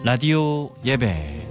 라디오 예배.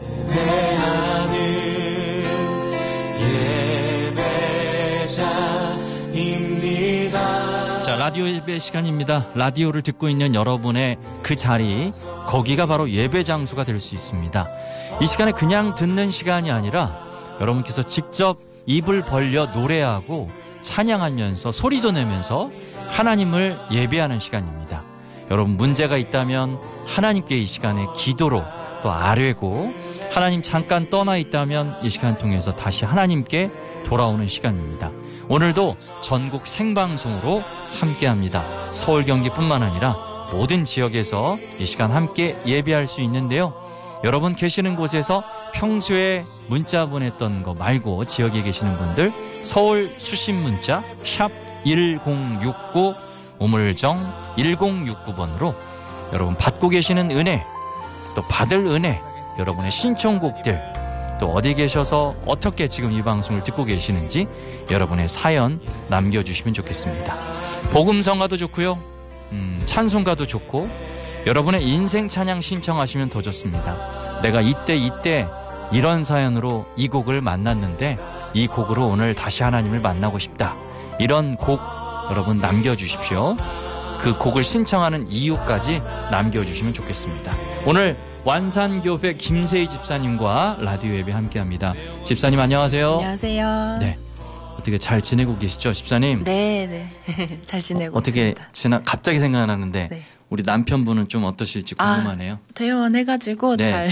자, 라디오 예배 시간입니다. 라디오를 듣고 있는 여러분의 그 자리, 거기가 바로 예배 장소가 될 수 있습니다. 이 시간에 그냥 듣는 시간이 아니라 여러분께서 직접 입을 벌려 노래하고 찬양하면서 소리도 내면서 하나님을 예배하는 시간입니다. 여러분, 문제가 있다면 하나님께 이 시간에 기도로 또 아뢰고, 하나님 잠깐 떠나 있다면 이 시간 통해서 다시 하나님께 돌아오는 시간입니다. 오늘도 전국 생방송으로 함께합니다. 서울, 경기뿐만 아니라 모든 지역에서 이 시간 함께 예배할 수 있는데요. 여러분 계시는 곳에서 평소에 문자 보냈던 거 말고 지역에 계시는 분들 서울 수신 문자 샵 1069 우물정 1069번으로 여러분 받고 계시는 은혜, 또 받을 은혜, 여러분의 신청곡들, 또 어디 계셔서 어떻게 지금 이 방송을 듣고 계시는지 여러분의 사연 남겨주시면 좋겠습니다. 복음성가도 좋고요, 찬송가도 좋고, 여러분의 인생 찬양 신청하시면 더 좋습니다. 내가 이때 이런 사연으로 이 곡을 만났는데 이 곡으로 오늘 다시 하나님을 만나고 싶다, 이런 곡 여러분 남겨주십시오. 그 곡을 신청하는 이유까지 남겨주시면 좋겠습니다. 오늘 완산교회 김세희 집사님과 라디오 예배 함께합니다. 집사님 안녕하세요. 안녕하세요. 네, 어떻게 잘 지내고 계시죠, 집사님? 네. 잘 지내고 어떻게 있습니다. 갑자기 생각나는데, 네. 우리 남편분은 좀 어떠실지 궁금하네요. 퇴원해가지고 네. 잘